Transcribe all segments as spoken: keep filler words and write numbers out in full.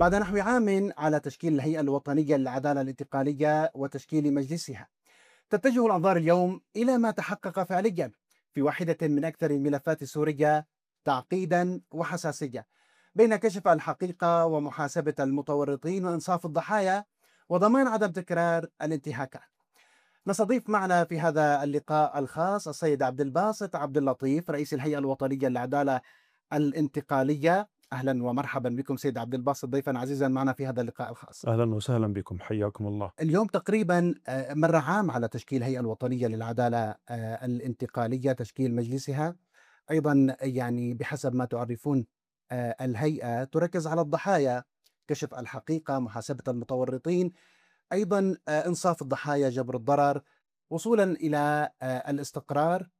بعد نحو عام على تشكيل الهيئة الوطنية للعدالة الانتقالية وتشكيل مجلسها، تتجه الأنظار اليوم إلى ما تحقق فعليا في واحدة من أكثر الملفات السورية تعقيدا وحساسية، بين كشف الحقيقة ومحاسبة المتورطين وإنصاف الضحايا وضمان عدم تكرار الانتهاكات. نستضيف معنا في هذا اللقاء الخاص السيد عبد الباسط عبد اللطيف، رئيس الهيئة الوطنية للعدالة الانتقالية. أهلا ومرحبا بكم سيد عبد الباسط ضيفا عزيزا معنا في هذا اللقاء الخاص. أهلا وسهلا بكم، حياكم الله. اليوم تقريبا آه، مر عام على تشكيل الهيئة الوطنية للعدالة آه، الانتقالية، تشكيل مجلسها. أيضا يعني بحسب ما تعرفون، آه، الهيئة تركز على الضحايا، كشف الحقيقة، محاسبة المتورطين، أيضا آه، إنصاف الضحايا، جبر الضرر، وصولا إلى آه، الاستقرار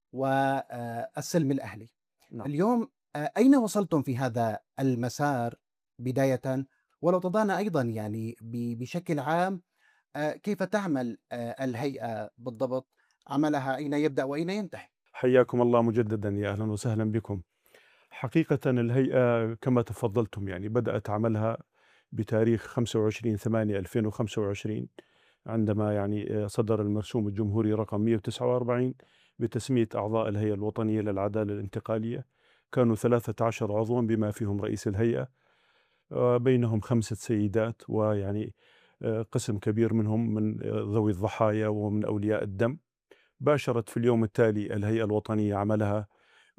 والسلم الأهلي. نعم. اليوم آه، أين وصلتم في هذا المسار بداية؟ ولو تضعنا أيضا يعني ب- بشكل عام، آه، كيف تعمل آه، الهيئة بالضبط؟ عملها أين يبدأ وأين ينتهي؟ حياكم الله مجددا، يا أهلا وسهلا بكم. حقيقة الهيئة كما تفضلتم يعني بدأت عملها بتاريخ خمسة وعشرين ثمانية ألفين وخمسة وعشرين، عندما يعني آه، صدر المرسوم الجمهوري رقم مئة وتسعة وأربعين بتسمية أعضاء الهيئة الوطنية للعدالة الانتقالية. كانوا ثلاثة عشر عضوا بما فيهم رئيس الهيئة، آه، بينهم خمسة سيدات، ويعني آه، قسم كبير منهم من آه، ذوي الضحايا ومن أولياء الدم. باشرت في اليوم التالي الهيئة الوطنية عملها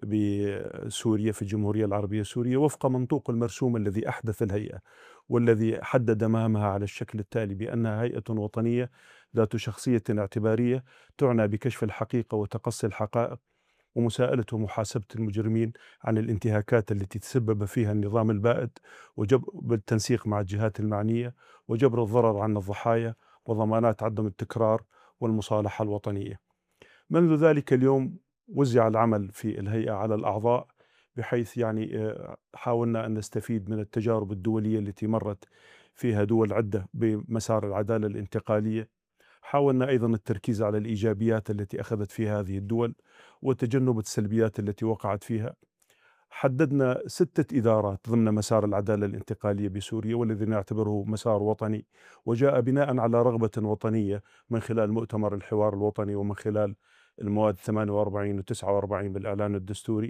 بسوريا في الجمهورية العربية السورية وفق منطوق المرسوم الذي أحدث الهيئة، والذي حدد مهامها على الشكل التالي: بأنها هيئة وطنية ذات شخصية اعتبارية تعنى بكشف الحقيقة وتقصي الحقائق ومساءلة ومحاسبة المجرمين عن الانتهاكات التي تسبب فيها النظام البائد، وجب بالتنسيق مع الجهات المعنية، وجبر الضرر عن الضحايا، وضمانات عدم التكرار، والمصالحة الوطنية. منذ ذلك اليوم وزع العمل في الهيئة على الأعضاء، بحيث يعني آه، حاولنا أن نستفيد من التجارب الدولية التي مرت فيها دول عدة بمسار العدالة الانتقالية. حاولنا أيضا التركيز على الإيجابيات التي أخذت فيها هذه الدول وتجنب السلبيات التي وقعت فيها. حددنا ستة إدارات ضمن مسار العدالة الانتقالية بسوريا، والذي نعتبره مسار وطني، وجاء بناء على رغبة وطنية من خلال مؤتمر الحوار الوطني ومن خلال المواد ثمانية وأربعين و تسعة وأربعين بالإعلان الدستوري.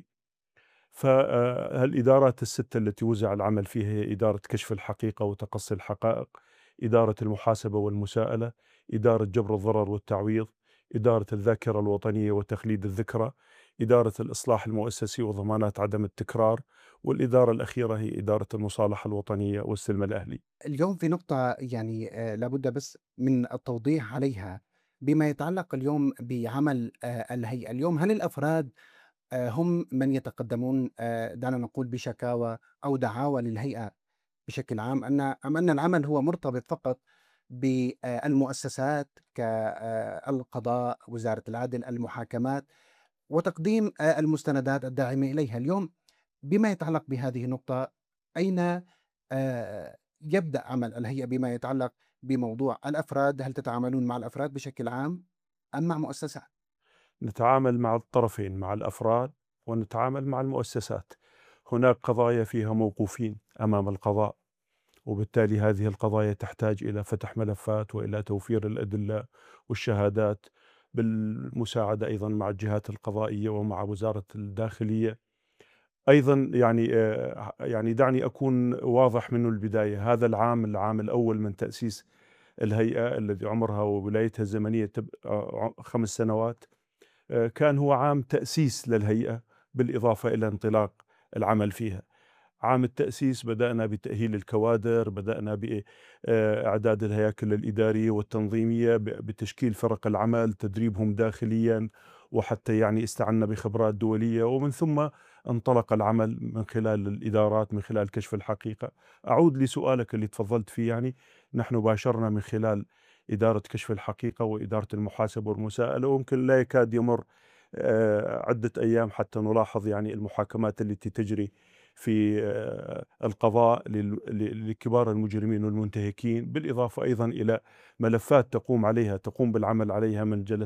فالإدارات الستة التي وزع العمل فيها هي إدارة كشف الحقيقة وتقصي الحقائق، إدارة المحاسبة والمساءلة، إدارة جبر الضرر والتعويض، إدارة الذاكرة الوطنية وتخليد الذكرى، إدارة الإصلاح المؤسسي وضمانات عدم التكرار، والإدارة الأخيرة هي إدارة المصالحة الوطنية والسلم الأهلي. اليوم في نقطة يعني آه، لابد بس من التوضيح عليها، بما يتعلق اليوم بعمل آه، الهيئة. اليوم هل الأفراد آه، هم من يتقدمون، آه، دعنا نقول، بشكاوى أو دعاوى للهيئة بشكل عام، أن أم أن العمل هو مرتبط فقط بالمؤسسات كالقضاء، وزارة العدل، المحاكمات، وتقديم آه، المستندات الداعمة إليها؟ اليوم بما يتعلق بهذه النقطة، أين آه، يبدأ عمل الهيئة بما يتعلق بموضوع الأفراد؟ هل تتعاملون مع الأفراد بشكل عام أم مع مؤسسات؟ نتعامل مع الطرفين، مع الأفراد ونتعامل مع المؤسسات. هناك قضايا فيها موقوفين أمام القضاء، وبالتالي هذه القضايا تحتاج إلى فتح ملفات وإلى توفير الأدلة والشهادات، بالمساعدة أيضا مع الجهات القضائية ومع وزارة الداخلية. أيضا يعني آه، يعني دعني أكون واضح من البداية: هذا العام العام الأول من تأسيس الهيئة، الذي عمرها وولايتها الزمنية تب- آه، خمس سنوات، آه، كان هو عام تأسيس للهيئة، بالإضافة إلى انطلاق العمل فيها. عام التأسيس بدأنا بتأهيل الكوادر، بدأنا بإعداد الهياكل الإدارية والتنظيمية، ب- بتشكيل فرق العمل، تدريبهم داخليا، وحتى يعني استعنا بخبرات دولية، ومن ثم انطلق العمل من خلال الإدارات، من خلال كشف الحقيقة. أعود لسؤالك اللي تفضلت فيه، يعني نحن باشرنا من خلال إدارة كشف الحقيقة وإدارة المحاسبة والمساءلة، ويمكن لا يكاد يمر آه، عدة أيام حتى نلاحظ يعني المحاكمات التي تجري في آه، القضاء لل- ل- لكبار المجرمين والمنتهكين، بالإضافة أيضا إلى ملفات تقوم عليها تقوم بالعمل عليها من جلسات